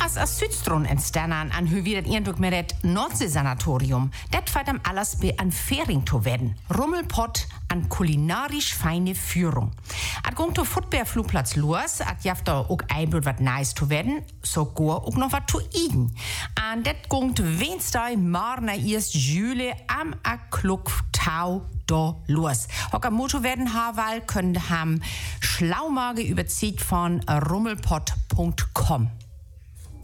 als Südstron entstanden an hur vi det ändå med ett Nordseesanatorium. Det war dem alles bei an Fering zu werden. Rummelpott an kulinarisch feine Führung. At gongt to Footballflugplatz los, at jaft da auch einblut wat nice zu werden, so go auch noch wat zu iden. An det gongt Wednesday marna 1. Juli am a Kluk Tau da los. Hocker Motto werden Haarwahl können ham Schlaumage überzieht von rummelpott.com.